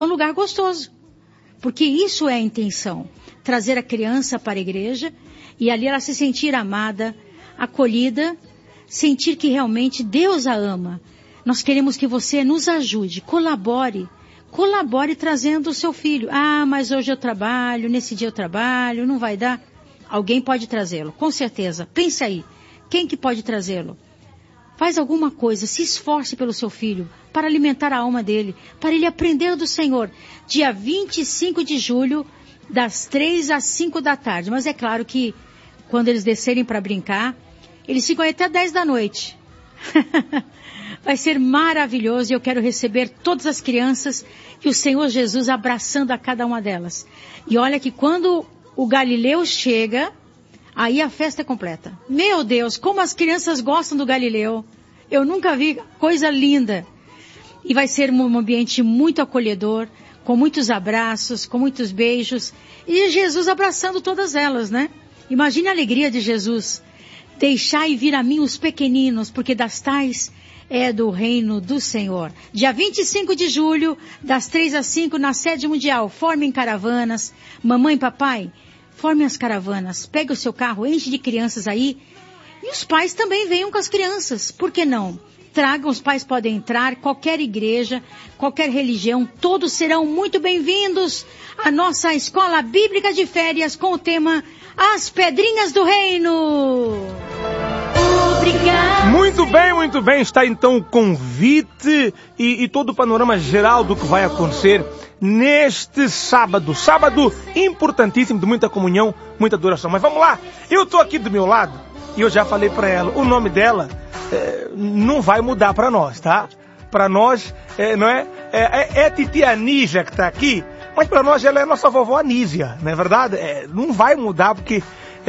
um lugar gostoso. Porque isso é a intenção. Trazer a criança para a igreja e ali ela se sentir amada, acolhida, sentir que realmente Deus a ama. Nós queremos que você nos ajude, colabore trazendo o seu filho. Ah, mas hoje eu trabalho, nesse dia eu trabalho, não vai dar. Alguém pode trazê-lo, com certeza. Pense aí, quem que pode trazê-lo? Faz alguma coisa, se esforce pelo seu filho, para alimentar a alma dele, para ele aprender do Senhor. Dia 25 de julho, das 3 às 5 da tarde. Mas é claro que, quando eles descerem para brincar, eles ficam até 10 da noite. Vai ser maravilhoso e eu quero receber todas as crianças e o Senhor Jesus abraçando a cada uma delas. E olha que quando o Galileu chega, aí a festa é completa. Meu Deus, como as crianças gostam do Galileu. Eu nunca vi coisa linda. E vai ser um ambiente muito acolhedor, com muitos abraços, com muitos beijos. E Jesus abraçando todas elas, né? Imagine a alegria de Jesus. Deixai vir a mim os pequeninos, porque das tais é do reino do Senhor. Dia 25 de julho, das 3 às 5, na sede mundial. Formem caravanas. Mamãe e papai, formem as caravanas. Pegue o seu carro, enche de crianças aí. E os pais também venham com as crianças. Por que não? Tragam, os pais podem entrar, qualquer igreja, qualquer religião, todos serão muito bem-vindos à nossa escola bíblica de férias com o tema As Pedrinhas do Reino. Obrigado. Muito bem, está então o convite e todo o panorama geral do que vai acontecer neste sábado. Sábado importantíssimo, de muita comunhão, muita adoração. Mas vamos lá, eu estou aqui do meu lado e eu já falei para ela, o nome dela não vai mudar para nós, tá? Para nós, não é? É a titia Anísia que está aqui, mas para nós ela é a nossa vovó Anísia, não é verdade? Não vai mudar porque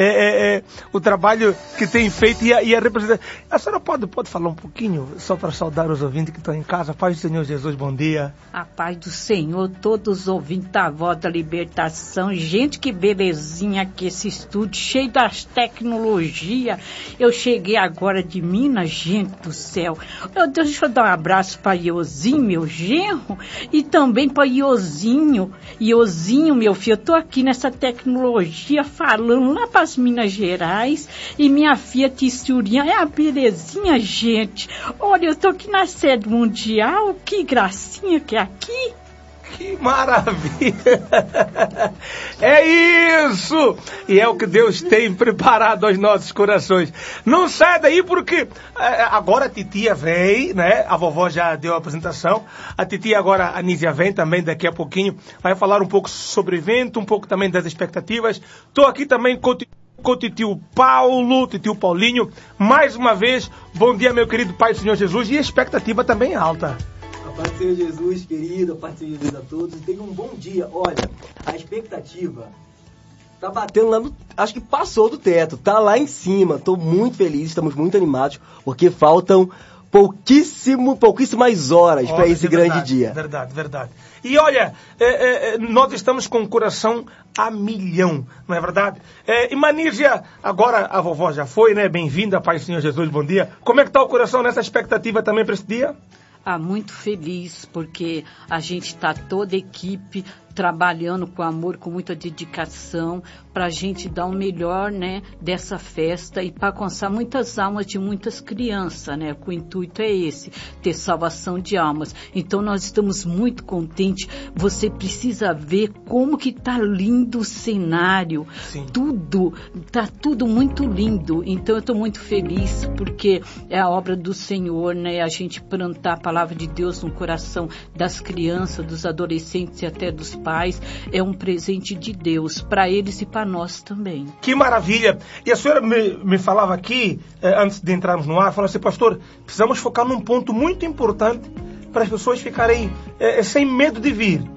o trabalho que tem feito e a representação. A senhora pode falar um pouquinho, só para saudar os ouvintes que estão em casa? Paz do Senhor Jesus, bom dia. A paz do Senhor, todos os ouvintes da Voz da Libertação. Gente, que belezinha aqui esse estúdio, cheio das tecnologias. Eu cheguei agora de Minas, gente do céu. Deixa eu dar um abraço para Iozinho, meu genro, e também para Iozinho. Iozinho, meu filho, eu tô aqui nessa tecnologia falando lá para as Minas Gerais, e minha filha Tissurinha é a belezinha, gente. Olha, eu tô aqui na sede mundial, que gracinha que é aqui. Que maravilha! É isso! E é o que Deus tem preparado aos nossos corações. Não sai daí porque agora a titia vem, né? A vovó já deu a apresentação. A titia agora, a Anísia, vem também daqui a pouquinho. Vai falar um pouco sobre o evento, um pouco também das expectativas. Estou aqui também com o titio Paulo, titio Paulinho. Mais uma vez, bom dia, meu querido Pai do Senhor Jesus. E a expectativa também é alta. A paz do Senhor Jesus, querido, a paz do Senhor Jesus a todos. Tenham um bom dia. Olha, a expectativa tá batendo lá no... Acho que passou do teto, tá lá em cima. Tô muito feliz, estamos muito animados, porque faltam pouquíssimas horas para esse grande dia. Verdade. E olha, nós estamos com o coração a milhão, não é verdade? E Manísia, agora a vovó já foi, né? Bem-vinda, Pai do Senhor Jesus, bom dia. Como é que está o coração nessa expectativa também para esse dia? Muito feliz, porque a gente está toda a equipe trabalhando com amor, com muita dedicação, para a gente dar o melhor, né, dessa festa e para alcançar muitas almas de muitas crianças, né? O intuito é esse, ter salvação de almas. Então nós estamos muito contentes. Você precisa ver como que tá lindo o cenário. Sim. Tá tudo muito lindo. Então eu estou muito feliz porque é a obra do Senhor, né? A gente plantar a palavra de Deus no coração das crianças, dos adolescentes e até dos pais, é um presente de Deus para eles e para nós também. Que maravilha! E a senhora me falava aqui, antes de entrarmos no ar, falou assim, pastor, precisamos focar num ponto muito importante para as pessoas ficarem sem medo de vir.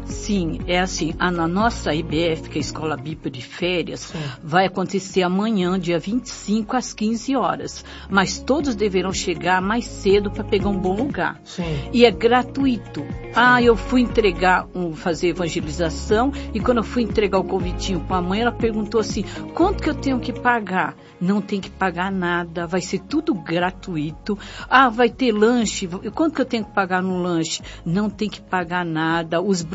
Sim, é assim, na nossa IBF, que é a Escola Bíblia de Férias, vai acontecer amanhã, dia 25, às 15 horas. Mas todos deverão chegar mais cedo para pegar um bom lugar. Sim. E é gratuito. Eu fui fazer evangelização, e quando eu fui entregar o convitinho para a mãe, ela perguntou assim, quanto que eu tenho que pagar? Não tem que pagar nada, vai ser tudo gratuito. Vai ter lanche, quanto que eu tenho que pagar no lanche? Não tem que pagar nada. Os